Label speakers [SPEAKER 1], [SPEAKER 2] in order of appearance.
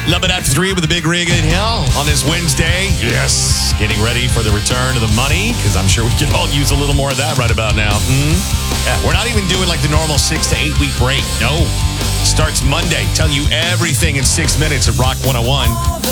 [SPEAKER 1] Love it after 3 with the Big Rig and Hill on this Wednesday. Yes. Getting ready for the return of the money because I'm sure we could all use a little more of that right about now. Yeah, we're not even doing like the normal 6 to 8 week break. No. Starts Monday. Tell you everything in 6 minutes at Rock 101.